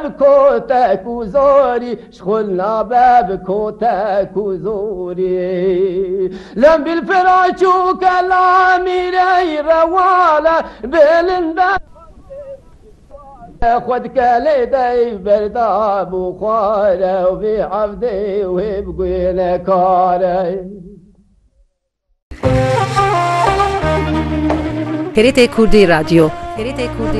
بكوتك وزوري شغلنا بكوتك وزوري لم بالفراش وكلامي رواله بالندى خد كاليدي برداب وخاله وفي عبدي وبقينا كاره TRT Kurdi Radyo